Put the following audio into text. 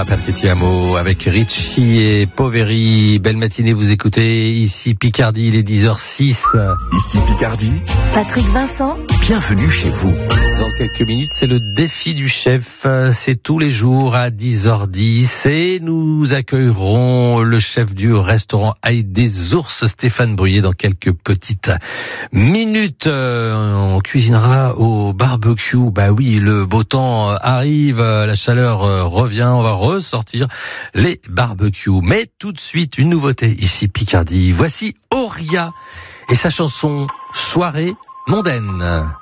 Sandra Perpetiamo avec Richie et Poveri. Belle matinée, vous écoutez ici Picardie, il est 10h06. Ici Picardie. Patrick Vincent. Bienvenue chez vous. Dans quelques minutes, c'est le défi du chef. C'est tous les jours à 10h10 et nous accueillerons le chef du restaurant Aïe des Ours, Stéphane Bruyé, dans quelques petites minutes. On cuisinera au barbecue. Bah oui, le beau temps arrive, la chaleur revient, on va ressortir les barbecues. Mais tout de suite, une nouveauté ici Picardie. Voici Auria et sa chanson Soirée mondaine.